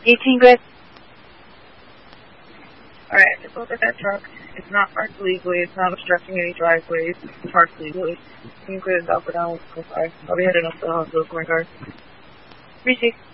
18 grid. Alright, just look at that truck. It's not parked legally. It's not obstructing any driveways. It's parked legally. You can clear it up or down with 5. I'll be heading up to the hospital with my car. Received.